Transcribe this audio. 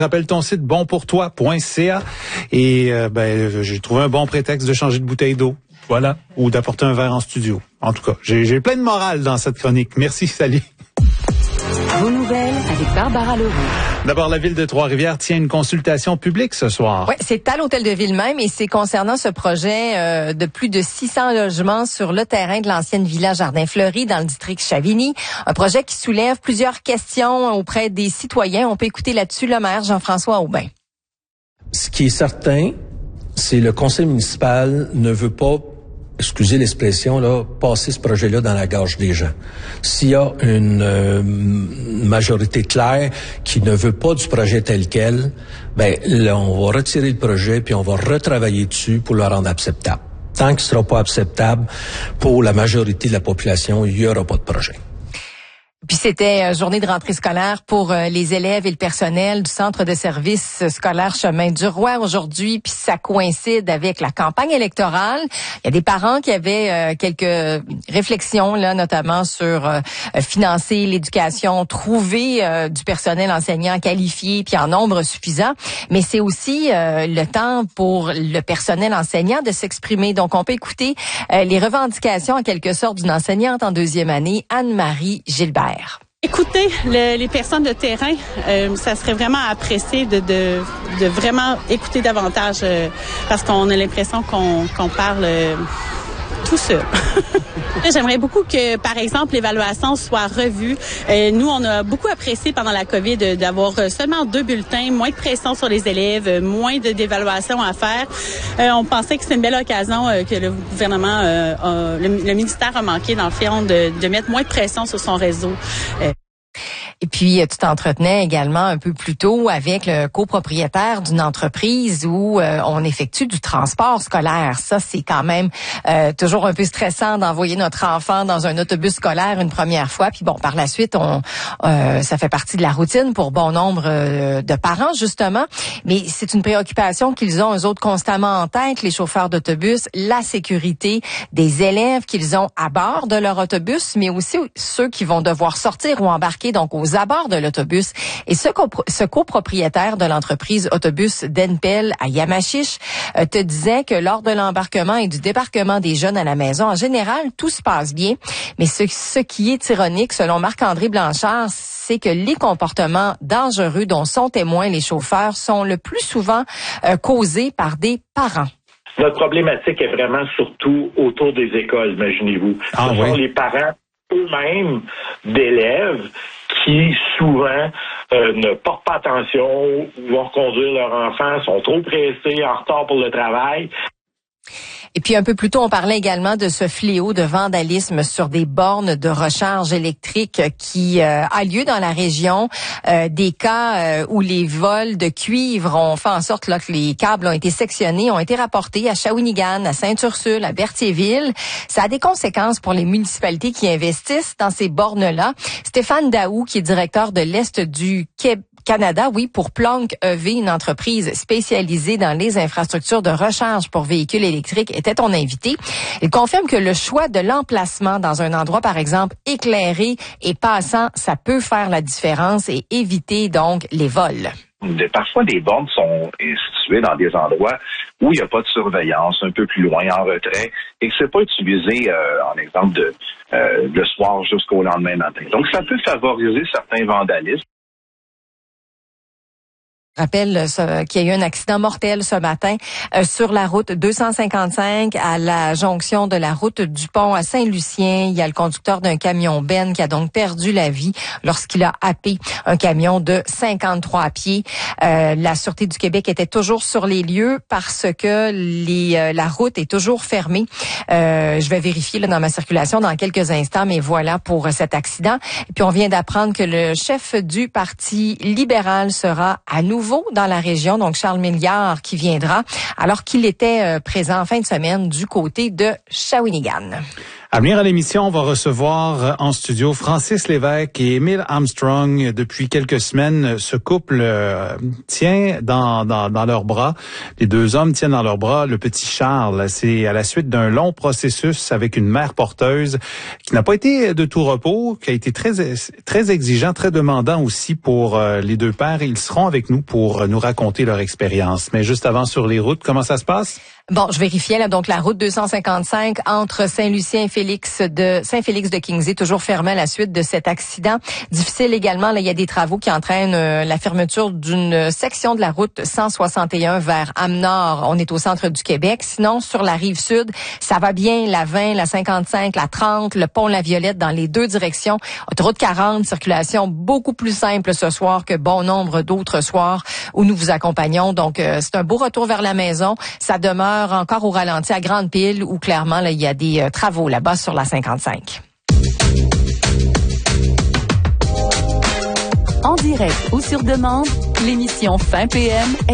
Rappelle ton site bonpourtoi.ca et j'ai trouvé un bon prétexte de changer de bouteille d'eau. Voilà. Ou d'apporter un verre en studio. En tout cas, j'ai plein de morale dans cette chronique. Merci, salut. Vos nouvelles avec Barbara Leroux. D'abord, la ville de Trois-Rivières tient une consultation publique ce soir. Oui, c'est à l'Hôtel de Ville même et c'est concernant ce projet de plus de 600 logements sur le terrain de l'ancienne Villa Jardin-Fleury dans le district Chavigny. Un projet qui soulève plusieurs questions auprès des citoyens. On peut écouter là-dessus le maire Jean-François Aubin. Ce qui est certain, c'est le conseil municipal ne veut pas, excusez l'expression, là, passer ce projet-là dans la gorge des gens. S'il y a une majorité claire qui ne veut pas du projet tel quel, là, on va retirer le projet puis on va retravailler dessus pour le rendre acceptable. Tant qu'il ne sera pas acceptable pour la majorité de la population, il n'y aura pas de projet. Puis c'était journée de rentrée scolaire pour les élèves et le personnel du centre de services scolaires Chemin du Roi aujourd'hui, puis ça coïncide avec la campagne électorale. Il y a des parents qui avaient quelques réflexions là, notamment sur financer l'éducation, trouver du personnel enseignant qualifié puis en nombre suffisant, mais c'est aussi le temps pour le personnel enseignant de s'exprimer. Donc on peut écouter les revendications en quelque sorte d'une enseignante en deuxième année, Anne-Marie Gilbert. Écouter les personnes de terrain, ça serait vraiment apprécié de vraiment écouter davantage parce qu'on a l'impression qu'on parle tout seul. J'aimerais beaucoup que, par exemple, l'évaluation soit revue. Nous, on a beaucoup apprécié pendant la COVID d'avoir seulement 2 bulletins, moins de pression sur les élèves, moins d'évaluation à faire. On pensait que c'était une belle occasion que le gouvernement, le ministère a manqué, dans le fond, de mettre moins de pression sur son réseau. Et puis, tu t'entretenais également un peu plus tôt avec le copropriétaire d'une entreprise où on effectue du transport scolaire. Ça, c'est quand même toujours un peu stressant d'envoyer notre enfant dans un autobus scolaire une première fois. Puis bon, par la suite, ça fait partie de la routine pour bon nombre de parents, justement. Mais c'est une préoccupation qu'ils ont, eux autres, constamment en tête, les chauffeurs d'autobus, la sécurité des élèves qu'ils ont à bord de leur autobus, mais aussi ceux qui vont devoir sortir ou embarquer donc aux abords de l'autobus. Et ce copropriétaire de l'entreprise Autobus d'Enpel à Yamachiche te disait que lors de l'embarquement et du débarquement des jeunes à la maison, en général, tout se passe bien. Mais ce qui est ironique, selon Marc-André Blanchard, c'est que les comportements dangereux dont sont témoins les chauffeurs sont le plus souvent causés par des parents. Notre problématique est vraiment surtout autour des écoles, imaginez-vous. Ce sont les parents eux-mêmes d'élèves qui souvent ne portent pas attention, vont conduire leur enfant, sont trop pressés, en retard pour le travail. Et puis un peu plus tôt, on parlait également de ce fléau de vandalisme sur des bornes de recharge électrique qui a lieu dans la région. Des cas où les vols de cuivre ont fait en sorte là, que les câbles ont été sectionnés, ont été rapportés à Shawinigan, à Sainte-Ursule, à Berthierville. Ça a des conséquences pour les municipalités qui investissent dans ces bornes-là. Stéphane Daou, qui est directeur de l'Est du Canada, pour Plonk EV, une entreprise spécialisée dans les infrastructures de recharge pour véhicules électriques, était ton invité. Il confirme que le choix de l'emplacement dans un endroit, par exemple, éclairé et passant, ça peut faire la différence et éviter donc les vols. Parfois, des bornes sont situées dans des endroits où il n'y a pas de surveillance, un peu plus loin, en retrait, et que c'est pas utilisé, en exemple, le soir jusqu'au lendemain matin. Donc, ça peut favoriser certains vandalismes. Je rappelle qu'il y a eu un accident mortel ce matin sur la route 255 à la jonction de la route du Pont à Saint-Lucien. Il y a le conducteur d'un camion Ben qui a donc perdu la vie lorsqu'il a happé un camion de 53 pieds. La Sûreté du Québec était toujours sur les lieux parce que la route est toujours fermée. Je vais vérifier là, dans ma circulation dans quelques instants, mais voilà pour cet accident. Et puis on vient d'apprendre que le chef du Parti libéral sera à nouveau dans la région, donc Charles Milliard qui viendra, alors qu'il était présent en fin de semaine du côté de Shawinigan. À venir à l'émission, on va recevoir en studio Francis Lévesque et Émile Armstrong. Depuis quelques semaines, ce couple tient dans leurs bras, les deux hommes tiennent dans leurs bras le petit Charles. C'est à la suite d'un long processus avec une mère porteuse qui n'a pas été de tout repos, qui a été très exigeant, très demandant aussi pour les deux pères. Ils seront avec nous pour nous raconter leur expérience. Mais juste avant, sur les routes, comment ça se passe? Bon, je vérifiais là, donc la route 255 entre Saint-Lucien et Saint-Félix de Kingsey, toujours fermée à la suite de cet accident. Difficile également, là, il y a des travaux qui entraînent la fermeture d'une section de la route 161 vers Amenord. On est au centre du Québec. Sinon, sur la rive sud, ça va bien, la 20, la 55, la 30, le pont La Violette dans les deux directions. Autoroute 40, circulation beaucoup plus simple ce soir que bon nombre d'autres soirs où nous vous accompagnons. Donc, c'est un beau retour vers la maison. Ça demeure encore au ralenti à Grande-Pile où clairement là, il y a des travaux là-bas sur la 55. En direct ou sur demande, l'émission Fin PM